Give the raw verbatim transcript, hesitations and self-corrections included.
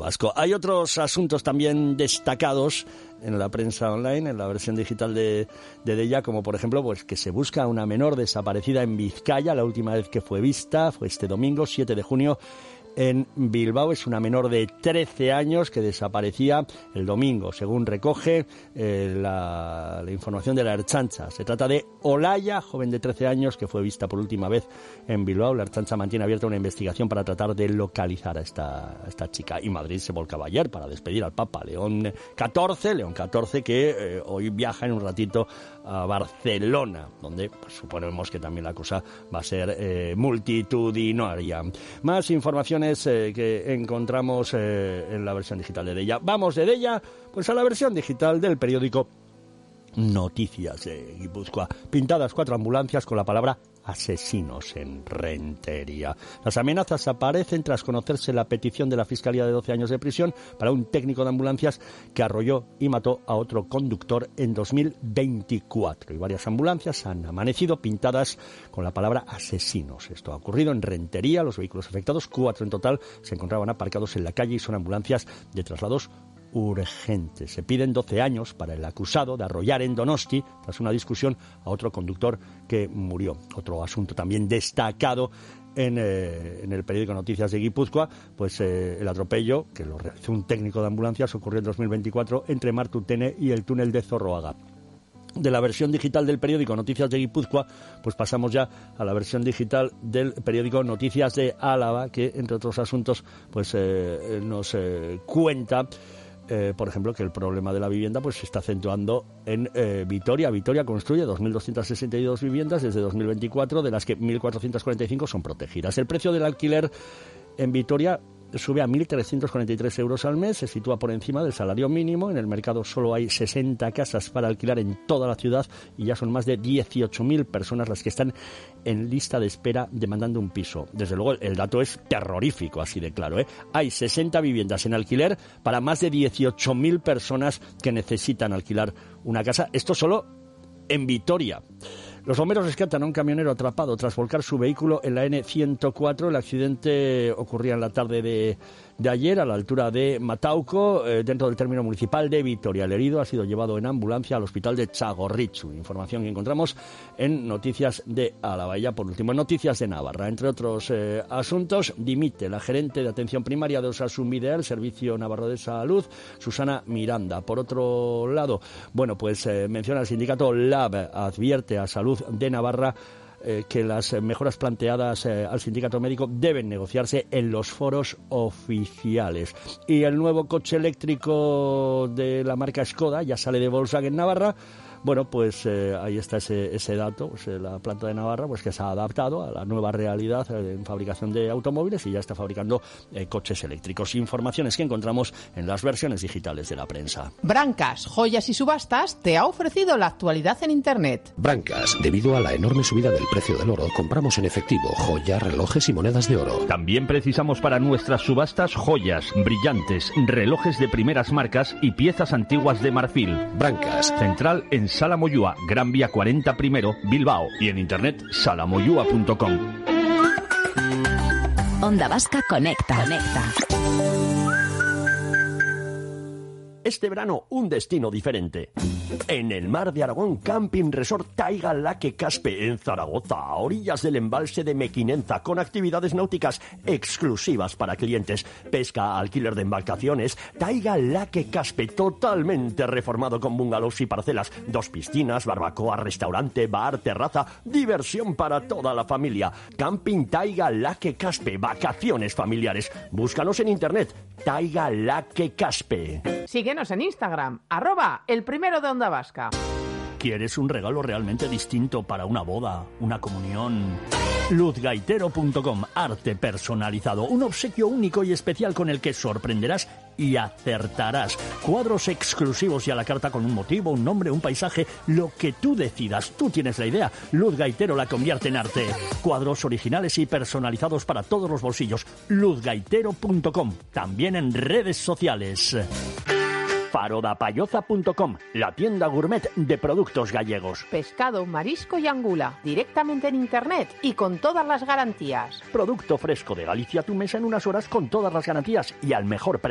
Vasco. Hay otros asuntos también destacados en la prensa online, en la versión digital de, de Deia, como por ejemplo pues que se busca a una menor desaparecida en Vizcaya. La última vez que fue vista fue este domingo, siete de junio, en Bilbao. Es una menor de trece años que desaparecía el domingo, según recoge eh, la, la información de la Ertzaintza. Se trata de Olaya, joven de trece años, que fue vista por última vez en Bilbao. La Ertzaintza mantiene abierta una investigación para tratar de localizar a esta, a esta chica. Y Madrid se volcaba ayer para despedir al Papa León catorce, León catorce, que eh, hoy viaja en un ratito a Barcelona, donde pues, suponemos que también la cosa va a ser eh, multitudinaria. Más información Eh, que encontramos eh, en la versión digital de Deia. Vamos de Deia pues a la versión digital del periódico Noticias de Guipúzcoa. Pintadas cuatro ambulancias con la palabra asesinos en Rentería. Las amenazas aparecen tras conocerse la petición de la Fiscalía de doce años de prisión para un técnico de ambulancias que arrolló y mató a otro conductor en dos mil veinticuatro. Y varias ambulancias han amanecido pintadas con la palabra asesinos. Esto ha ocurrido en Rentería. Los vehículos afectados, cuatro en total, se encontraban aparcados en la calle y son ambulancias de traslados urgentes. Se piden doce años para el acusado de arrollar en Donosti, tras una discusión, a otro conductor que murió. Otro asunto también destacado en, eh, en el periódico Noticias de Guipúzcoa, pues eh, el atropello, que lo realizó un técnico de ambulancias, ocurrió en dos mil veinticuatro entre Martutene y el túnel de Zorroaga. De la versión digital del periódico Noticias de Guipúzcoa, pues pasamos ya a la versión digital del periódico Noticias de Álava, que entre otros asuntos pues eh, nos eh, cuenta Eh, por ejemplo, que el problema de la vivienda pues se está acentuando en eh, Vitoria. Vitoria construye dos mil doscientas sesenta y dos viviendas desde dos mil veinticuatro, de las que mil cuatrocientas cuarenta y cinco son protegidas. El precio del alquiler en Vitoria sube a mil trescientos cuarenta y tres euros al mes, se sitúa por encima del salario mínimo. En el mercado solo hay sesenta casas para alquilar en toda la ciudad y ya son más de dieciocho mil personas las que están en lista de espera demandando un piso. Desde luego el dato es terrorífico, así de claro, ¿eh? Hay sesenta viviendas en alquiler para más de dieciocho mil personas que necesitan alquilar una casa. Esto solo en Vitoria. Los bomberos rescatan a un camionero atrapado tras volcar su vehículo en la ene ciento cuatro. El accidente ocurría en la tarde de, de ayer a la altura de Matauco, eh, dentro del término municipal de Vitoria. El herido ha sido llevado en ambulancia al hospital de Txagorritxu. Información que encontramos en Noticias de Álava. Y ya por último, en Noticias de Navarra. Entre otros eh, asuntos, dimite la gerente de atención primaria de Osasun Bidea, el Servicio Navarro de Salud, Susana Miranda. Por otro lado, bueno, pues eh, menciona el sindicato LAB, advierte a Salud de Navarra eh, que las mejoras planteadas eh, al sindicato médico deben negociarse en los foros oficiales. Y el nuevo coche eléctrico de la marca Skoda ya sale de Volkswagen Navarra. Bueno, pues eh, ahí está ese, ese dato, pues, eh, la planta de Navarra, pues que se ha adaptado a la nueva realidad eh, en fabricación de automóviles y ya está fabricando eh, coches eléctricos. Informaciones que encontramos en las versiones digitales de la prensa. Brancas, Joyas y Subastas te ha ofrecido la actualidad en Internet. Brancas, debido a la enorme subida del precio del oro, compramos en efectivo joyas, relojes y monedas de oro. También precisamos para nuestras subastas joyas, brillantes, relojes de primeras marcas y piezas antiguas de marfil. Brancas. Central en Sala Moyúa, Gran Vía cuarenta primero, Bilbao, y en internet salamoyúa punto com. Onda Vasca Conecta. Conecta. Este verano, un destino diferente. En el mar de Aragón, Camping Resort Taiga Laque Caspe, en Zaragoza, a orillas del embalse de Mequinenza, con actividades náuticas exclusivas para clientes, pesca, alquiler de embarcaciones. Taiga Laque Caspe, totalmente reformado con bungalows y parcelas, dos piscinas, barbacoa, restaurante, bar, terraza, diversión para toda la familia. Camping Taiga Laque Caspe, vacaciones familiares. Búscanos en internet, Taiga Laque Caspe. Síguenos en Instagram, arroba el primero de Onda Vasca. ¿Quieres un regalo realmente distinto para una boda, una comunión? luz gaitero punto com, arte personalizado, un obsequio único y especial con el que sorprenderás y acertarás. Cuadros exclusivos y a la carta con un motivo, un nombre, un paisaje, lo que tú decidas. Tú tienes la idea. Luz Gaitero la convierte en arte. Cuadros originales y personalizados para todos los bolsillos. luz gaitero punto com, también en redes sociales. farodapayoza punto com, la tienda gourmet de productos gallegos. Pescado, marisco y angula, directamente en internet y con todas las garantías. Producto fresco de Galicia a tu mesa en unas horas con todas las garantías y al mejor precio.